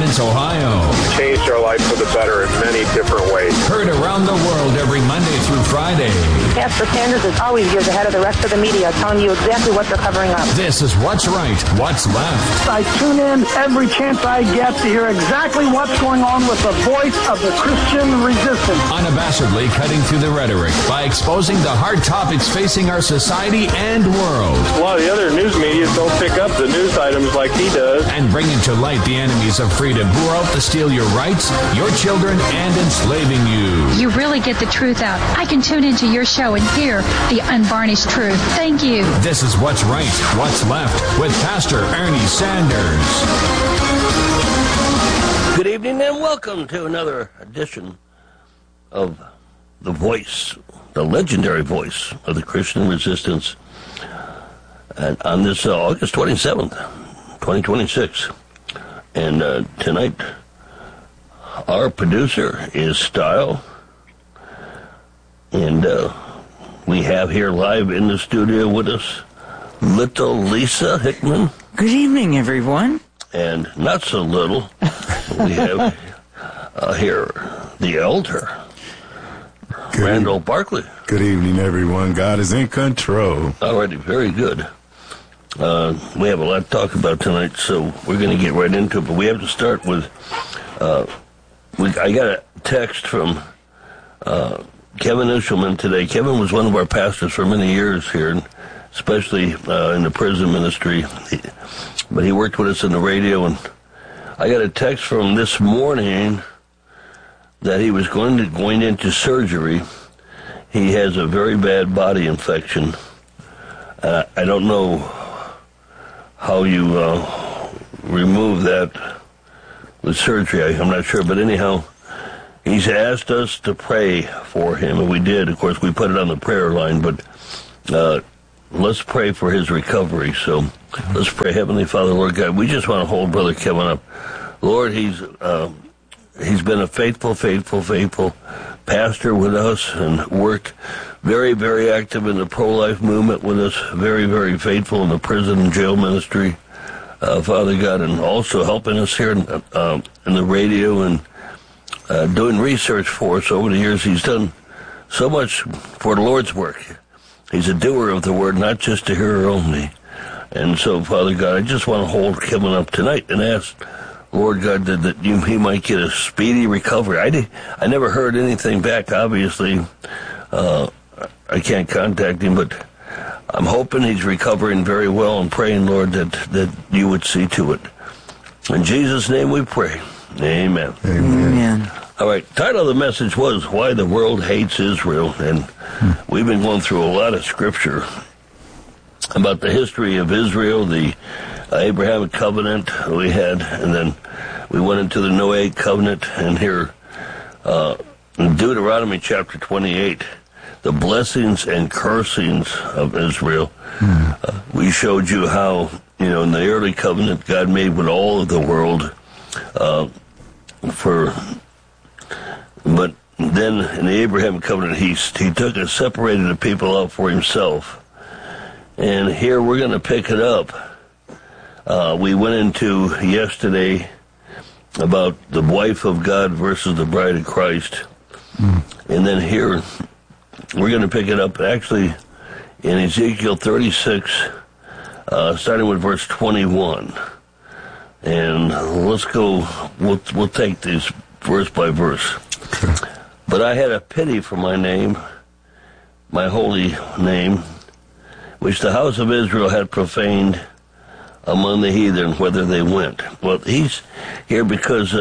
Providence, Ohio. Changed our life for the better in many different ways. Heard around the world every Monday through Friday. Pastor Sanders is always years ahead of the rest of the media, telling you exactly what they're covering up. This is What's Right, What's Left. I tune in every chance I get to hear exactly what's going on with the voice of the Christian resistance. Unabashedly cutting through the rhetoric by exposing the hard topics facing our society and world. A lot of the other news media don't pick up the news items like he does. And bringing to light the enemies of freedom who are out to steal your rights, your children, and enslaving you. You really get the truth out. I can tune into your show and hear the unvarnished truth. Thank you. This is What's Right, What's Left with Pastor Ernie Sanders. Good evening and welcome to another edition of The Voice, the legendary voice of the Christian resistance. And on this August 27th, 2026. And tonight, our producer is Style. And we have here live in the studio with us little Lisa Hickman. Good evening, everyone. And not so little, we have here the elder, Randall Barkley. Good evening, everyone. God is in control. Alrighty, very good. We have a lot to talk about tonight, so we're going to get right into it. But we have to start with, I got a text from Kevin Ishelman today. Kevin was one of our pastors for many years here, especially in the prison ministry. But he worked with us in the radio, and I got a text from this morning that he was going into surgery. He has a very bad body infection. I don't know how you remove that with surgery. I'm not sure, but anyhow, he's asked us to pray for him, and we did. Of course, we put it on the prayer line, but let's pray for his recovery. So let's pray. Heavenly Father, Lord God, we just want to hold Brother Kevin up. Lord, he's been a faithful pastor with us and worked very, very active in the pro-life movement with us, very, very faithful in the prison and jail ministry, Father God, and also helping us here in the radio and doing research for us over the years. He's done so much for the Lord's work. He's a doer of the word, not just a hearer only. And so, Father God, I just want to hold Kevin up tonight and ask, Lord God, that he might get a speedy recovery. I never heard anything back, obviously. I can't contact him, but I'm hoping he's recovering very well and praying, Lord, that you would see to it. In Jesus' name we pray. Amen. Amen. All right, title of the message was Why the World Hates Israel, and we've been going through a lot of scripture about the history of Israel, the Abrahamic covenant we had, and then we went into the Noahic covenant, and here in Deuteronomy chapter 28, the blessings and cursings of Israel. We showed you how, in the early covenant, God made with all of the world but then in the Abrahamic covenant, he took and separated the people out for himself. And here we're going to pick it up. We went into yesterday about the wife of God versus the bride of Christ. And then here we're going to pick it up actually in Ezekiel 36, starting with verse 21. And let's go, we'll take these verse by verse. Okay. But I had a pity for my name, my holy name, which the house of Israel had profaned among the heathen, whither they went. Well, he's here because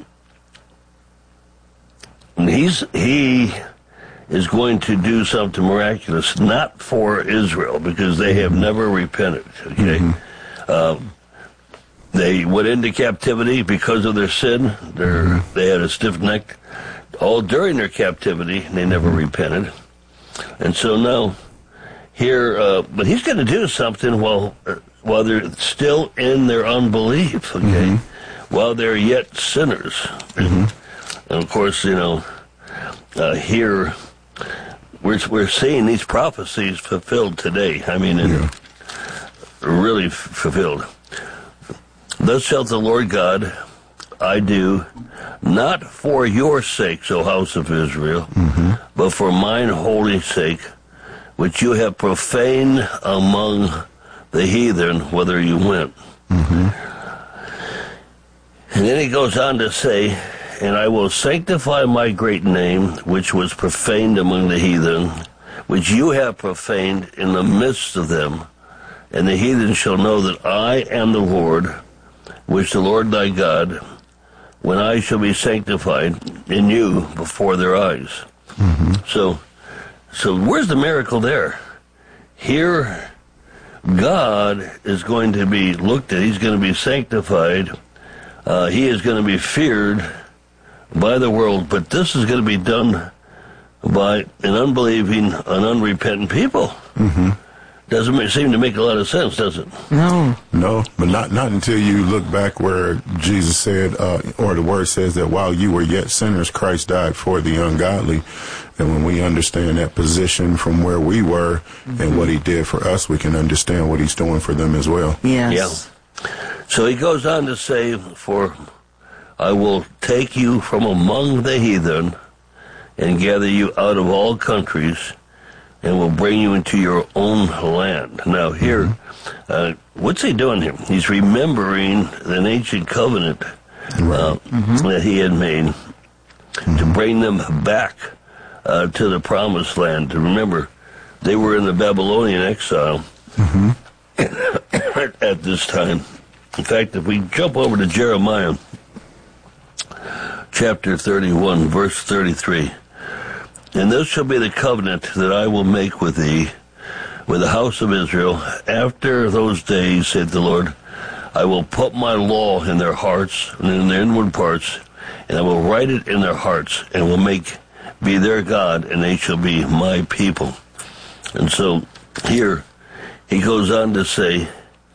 he is going to do something miraculous, not for Israel, because they have never repented, okay? Mm-hmm. They went into captivity because of their sin. They had a stiff neck all during their captivity. They never repented. And so now, here, but he's going to do something while they're still in their unbelief, okay? While they're yet sinners. And of course, here, we're seeing these prophecies fulfilled today. I mean, really fulfilled. Thus shalt the Lord God I do, not for your sakes, O house of Israel, but for mine holy sake, which you have profaned among the heathen, whither you went. And then he goes on to say, and I will sanctify my great name, which was profaned among the heathen, which you have profaned in the midst of them. And the heathen shall know that I am the Lord, which the Lord thy God, when I shall be sanctified in you before their eyes. So where's the miracle there? Here, God is going to be looked at. He's going to be sanctified. He is going to be feared by the world. But this is going to be done by an unbelieving, an unrepentant people. Doesn't seem to make a lot of sense, does it? No. No, but not until you look back where Jesus said, or the word says that while you were yet sinners, Christ died for the ungodly. And when we understand that position from where we were and what he did for us, we can understand what he's doing for them as well. Yes. Yeah. So he goes on to say, for I will take you from among the heathen and gather you out of all countries, and will bring you into your own land. Now here, what's he doing here? He's remembering an ancient covenant that he had made to bring them back to the promised land. Remember, they were in the Babylonian exile at this time. In fact, if we jump over to Jeremiah chapter 31, verse 33, and this shall be the covenant that I will make with thee, with the house of Israel. After those days, saith the Lord, I will put my law in their hearts and in their inward parts, and I will write it in their hearts, and will be their God, and they shall be my people. And so here he goes on to say,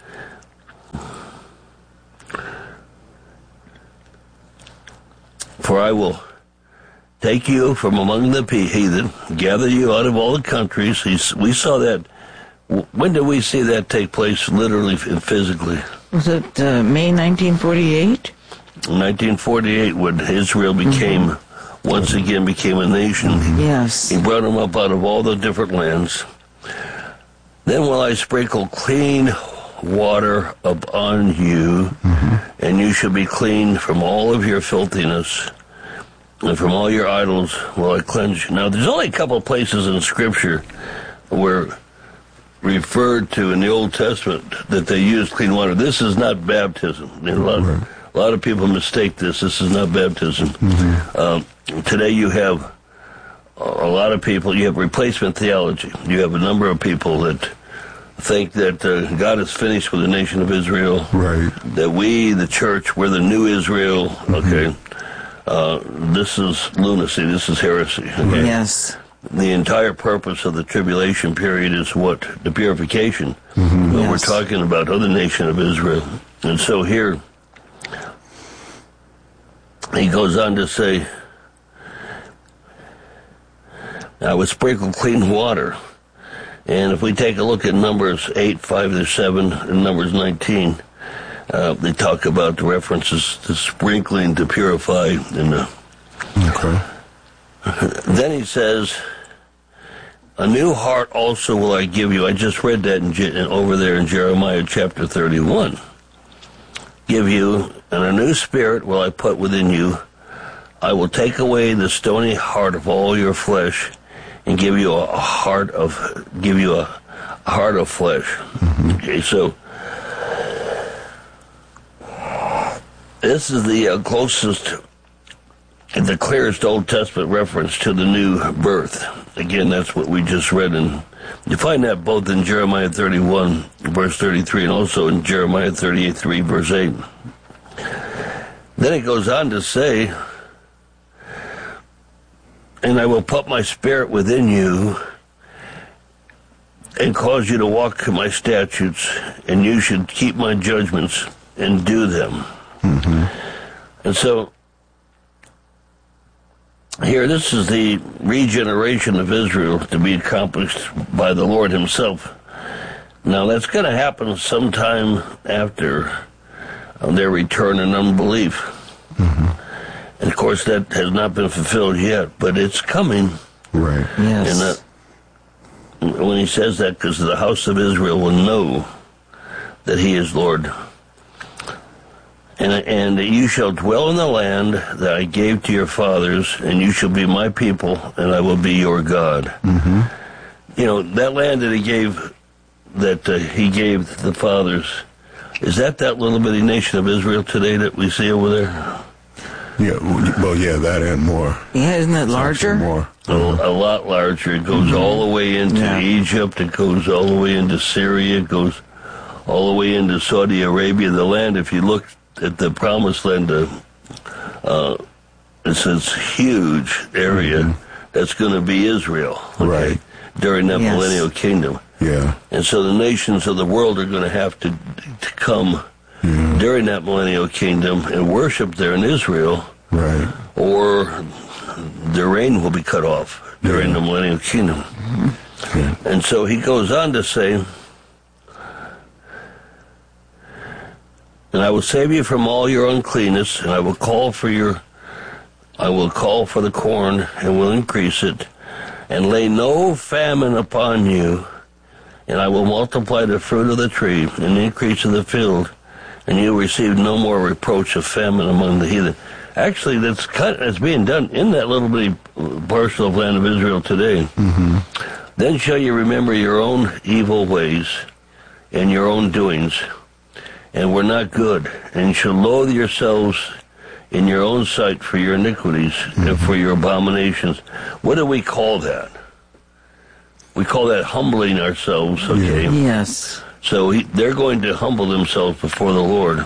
for I will take you from among the heathen, gather you out of all the countries. We saw that. When did we see that take place, literally and physically? Was it May 1948? 1948, when Israel once again became a nation. Yes. He brought them up out of all the different lands. Then will I sprinkle clean water upon you, and you shall be clean from all of your filthiness. And from all your idols will I cleanse you. Now, there's only a couple of places in Scripture where referred to in the Old Testament that they used clean water. This is not baptism. A lot of people mistake this. This is not baptism. Today you have a lot of people, you have replacement theology. You have a number of people that think that God is finished with the nation of Israel. Right. That we, the church, we're the new Israel. Okay. This is lunacy. This is heresy. Okay? Yes. The entire purpose of the tribulation period is what? The purification. When we're talking about the nation of Israel. And so here, he goes on to say, I would sprinkle clean water. And if we take a look at Numbers 8, 5-7, and Numbers 19, they talk about the references to sprinkling to purify. Then he says, a new heart also will I give you. I just read that over there in Jeremiah chapter 31. Give you, and a new spirit will I put within you. I will take away the stony heart of all your flesh, and give you a heart of flesh. Okay, so this is the closest and the clearest Old Testament reference to the new birth. Again, that's what we just read, and you find that both in Jeremiah 31, verse 33, and also in Jeremiah 38, 3, verse 8. Then it goes on to say, and I will put my spirit within you and cause you to walk in my statutes, and you should keep my judgments and do them. And so here, this is the regeneration of Israel to be accomplished by the Lord himself. Now, that's going to happen sometime after their return in unbelief. And, of course, that has not been fulfilled yet, but it's coming. Right. Yes. And when he says that, because the house of Israel will know that he is Lord. And you shall dwell in the land that I gave to your fathers, and you shall be my people, and I will be your God. You know, that land that he gave the fathers, is that little bitty nation of Israel today that we see over there? Yeah, well, yeah, that and more. Yeah, isn't it larger? More. A lot larger. It goes all the way into Egypt. It goes all the way into Syria. It goes all the way into Saudi Arabia. The land, if you look at the promised land, it's this huge area that's going to be Israel. Okay, right. During that millennial kingdom. Yeah. And so the nations of the world are going to have to come during that millennial kingdom and worship there in Israel. Right. Or their reign will be cut off during the millennial kingdom. And so he goes on to say, and I will save you from all your uncleanness, and I will call for the corn, and will increase it, and lay no famine upon you, and I will multiply the fruit of the tree and the increase of the field, and you will receive no more reproach of famine among the heathen. Actually, that's being done in that little bitty parcel of land of Israel today. Then shall you remember your own evil ways and your own doings, and were not good, and shall loathe yourselves in your own sight for your iniquities and for your abominations. What do we call that? We call that humbling ourselves, okay? Yes. So they're going to humble themselves before the Lord.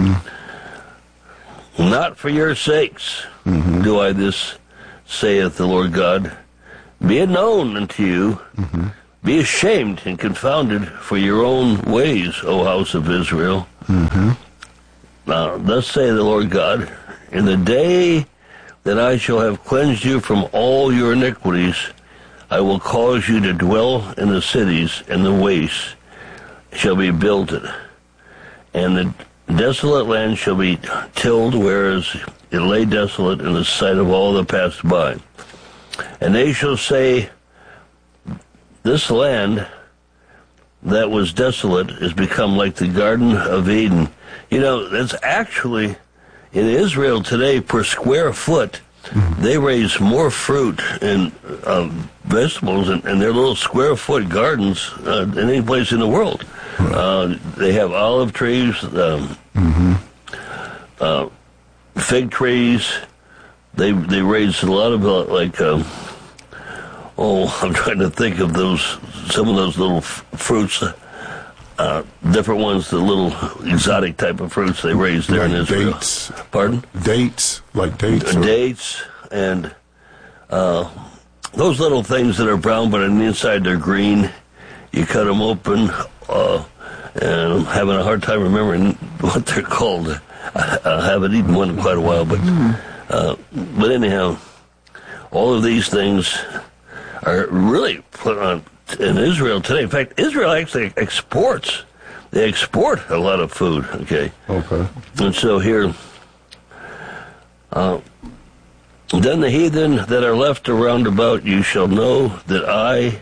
Not for your sakes do I this, saith the Lord God. Be it known unto you, be ashamed and confounded for your own ways, O house of Israel. Now, thus saith the Lord God, in the day that I shall have cleansed you from all your iniquities, I will cause you to dwell in the cities, and the wastes shall be builded, and the desolate land shall be tilled, whereas it lay desolate in the sight of all that passed by. And they shall say, this land that was desolate is become like the Garden of Eden. You know, that's actually, in Israel today, per square foot, they raise more fruit and vegetables in their little square foot gardens than any place in the world. They have olive trees, fig trees. They raise a lot of I'm trying to think of some of those little fruits, different ones, the little exotic type of fruits they raise there in Israel. Dates. Pardon? Dates, like dates. Dates, and those little things that are brown, but on the inside they're green. You cut them open, and I'm having a hard time remembering what they're called. I haven't eaten one in quite a while, but anyhow, all of these things are really put on in Israel today. In fact, Israel actually exports. They export a lot of food, okay? Okay. And so here, then the heathen that are left around about you shall know that I,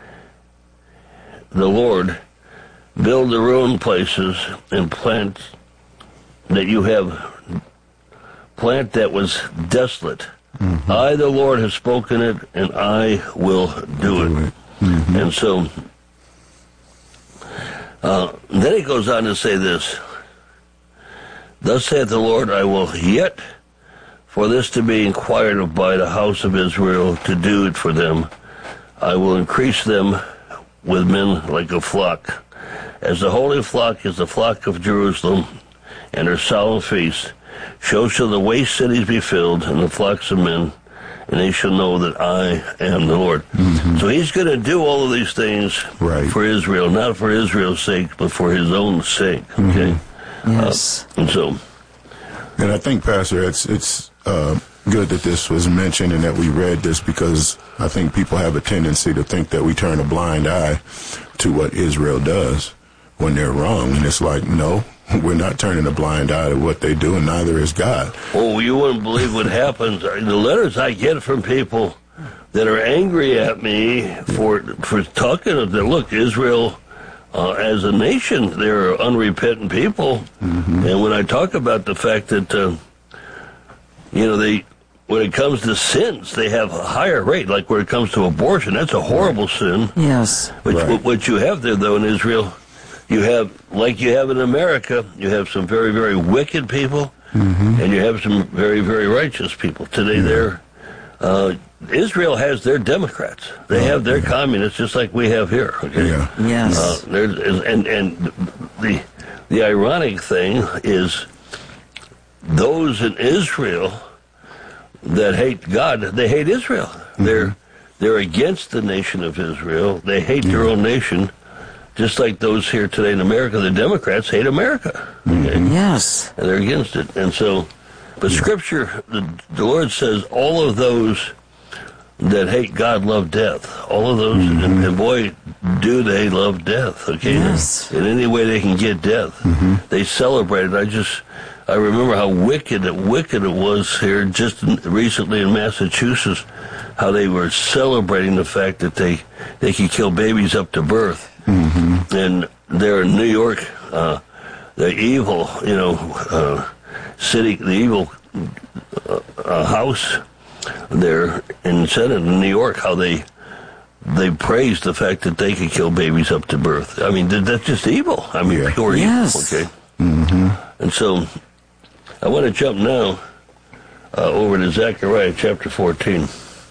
the Lord, build the ruined places and plant that you have, plant that was desolate. I, the Lord, have spoken it, and I will do it. And so, then he goes on to say this, thus saith the Lord, I will yet, for this to be inquired of by the house of Israel, to do it for them, I will increase them with men like a flock. As the holy flock is the flock of Jerusalem, and her solemn feast, so shall the waste cities be filled, and the flocks of men, and they shall know that I am the Lord. So he's going to do all of these things for Israel, not for Israel's sake, but for his own sake. Okay. Yes. And I think, Pastor, it's good that this was mentioned and that we read this, because I think people have a tendency to think that we turn a blind eye to what Israel does when they're wrong. And it's like, no, We're not turning a blind eye to what they do, and neither is God. Oh, you wouldn't believe what happens. The letters I get from people that are angry at me for talking of them. Look, Israel, as a nation, they're unrepentant people. Mm-hmm. And when I talk about the fact that, when it comes to sins, they have a higher rate. Like when it comes to abortion, that's a horrible sin. Yes. What you have there, though, in Israel, you have, like you have in America, you have some very, very wicked people, mm-hmm. and you have some very, very righteous people. Today, Israel has their Democrats. They have their communists, just like we have here. Okay? Yeah. Yes. And the ironic thing is, those in Israel that hate God, they hate Israel. Mm-hmm. They're against the nation of Israel. They hate their own nation, just like those here today in America. The Democrats hate America. Okay? Yes. And they're against it. And so, but Scripture, the Lord says, all of those that hate God love death. All of those, mm-hmm. and boy, do they love death. Okay? Yes. In any way they can get death. Mm-hmm. They celebrate it. I remember how wicked it was here just recently in Massachusetts, how they were celebrating the fact that they could kill babies up to birth. Mm-hmm. And there in New York, the evil, city, the evil House there in Senate in New York, how they praised the fact that they could kill babies up to birth. I mean, that's just evil. I mean, pure evil. Okay. Mm-hmm. And so, I want to jump now over to Zechariah chapter 14.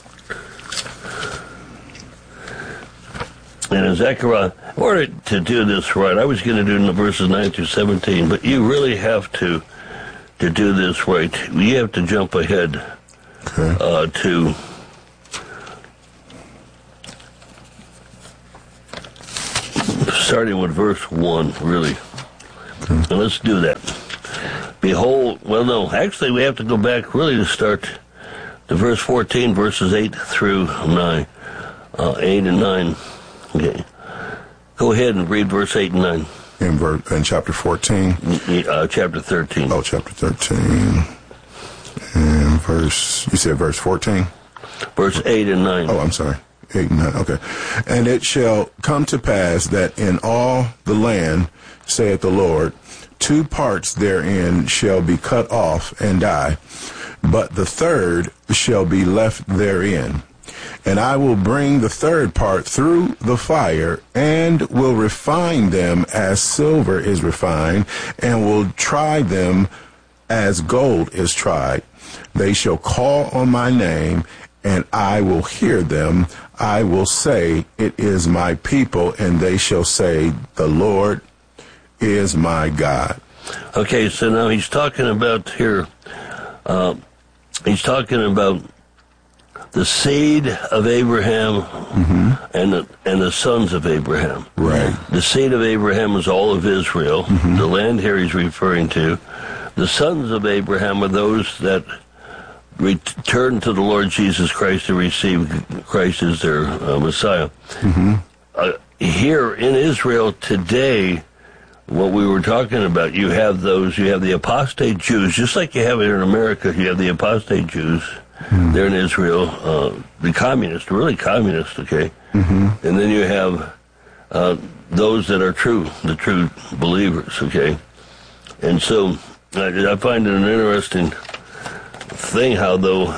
And in Zechariah, in order to do this right, I was going to do in the verses 9 through 17, but you really have to do this right. You have to jump ahead to starting with verse 1, really. Okay. And let's do that. Behold, well, no, actually we have to go back really to start to verse 14, verses 8 through 9. 8 and 9. Okay. Go ahead and read verse 8 and 9. In chapter 14? Chapter 13. Oh, chapter 13. And you said verse 14? Verse 8 and 9. Oh, I'm sorry. 8 and 9, okay. And it shall come to pass that in all the land, saith the Lord, 2 parts therein shall be cut off and die, but the third shall be left therein. And I will bring the third part through the fire, and will refine them as silver is refined, and will try them as gold is tried. They shall call on my name, and I will hear them. I will say, it is my people, and they shall say, the Lord is my God. Okay, so now he's talking about here, he's talking about the seed of Abraham, mm-hmm. and the sons of Abraham. Right. The seed of Abraham is all of Israel. Mm-hmm. The land here he's referring to. The sons of Abraham are those that return to the Lord Jesus Christ to receive Christ as their Messiah. Mm-hmm. Here in Israel today, what we were talking about, you have the apostate Jews, just like you have here in America, you have the apostate Jews. Mm-hmm. They're in Israel, the communists, really communist, okay? Mm-hmm. And then you have those that are the true believers, okay? And so I find it an interesting thing how, though,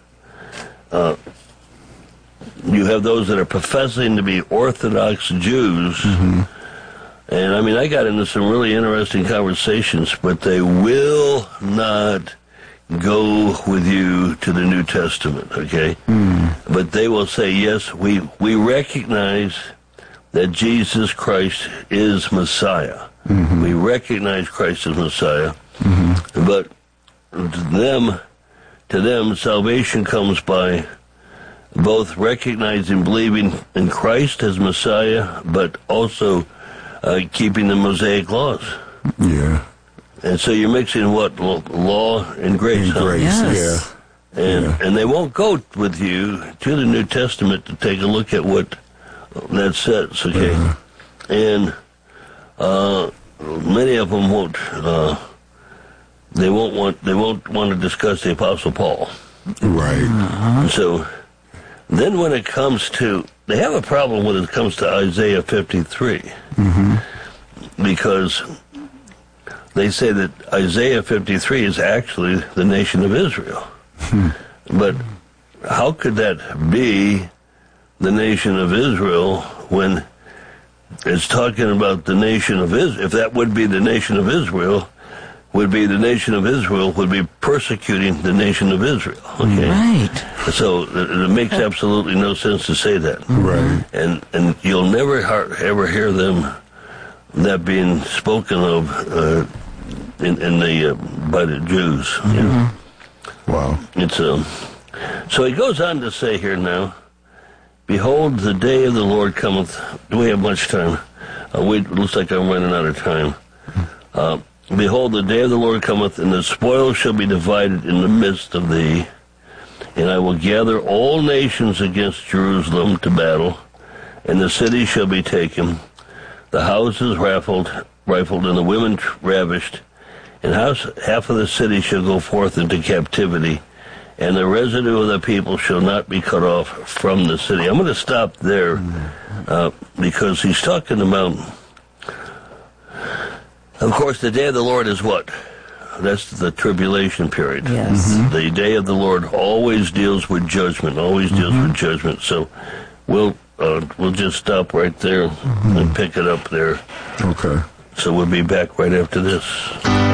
you have those that are professing to be Orthodox Jews, mm-hmm. and I mean, I got into some really interesting conversations, but they will not go with you to the New Testament, okay? Mm. But they will say, yes, we recognize that Jesus Christ is Messiah. Mm-hmm. We recognize Christ as Messiah. Mm-hmm. But to them, salvation comes by both recognizing, believing in Christ as Messiah, but also keeping the Mosaic laws. Yeah. And so you're mixing what? Law and grace. Grace, yes. Yeah. And they won't go with you to the New Testament to take a look at what that says, okay? Uh-huh. And many of them won't. They won't want to discuss the Apostle Paul. Right. So then, when it comes to, they have a problem when it comes to Isaiah 53, because they say that Isaiah 53 is actually the nation of Israel. But how could that be the nation of Israel when it's talking about the nation of Israel? If that would be the nation of Israel, would be the nation of Israel would be persecuting the nation of Israel. Okay? Right. So it makes absolutely no sense to say that. Right. And you'll never ever hear them that being spoken of in the by the Jews. You know? Wow. It's so he goes on to say here now, behold, the day of the Lord cometh. Do we have much time? Wait, looks like I'm running out of time. Behold, the day of the Lord cometh, and the spoil shall be divided in the midst of thee. And I will gather all nations against Jerusalem to battle, and the city shall be taken, the houses rifled, and the women ravished, and half of the city shall go forth into captivity, and the residue of the people shall not be cut off from the city. I'm going to stop there because he's talking about, of course, the day of the Lord is what? That's the tribulation period. Yes. The day of the Lord always deals with judgment, So we'll just stop right there and pick it up there. Okay. So we'll be back right after this.